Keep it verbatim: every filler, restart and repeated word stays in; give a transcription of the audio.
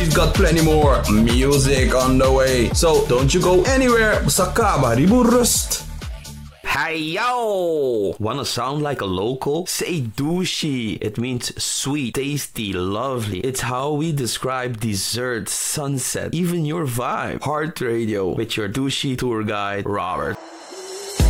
we've got plenty more music on the way. So don't you go anywhere. Sakaba Riburust. Hey yo! Wanna sound like a local? Say douchey. It means sweet, tasty, lovely. It's how we describe dessert, sunset, even your vibe. Heart Radio with your douchey tour guide, Robert.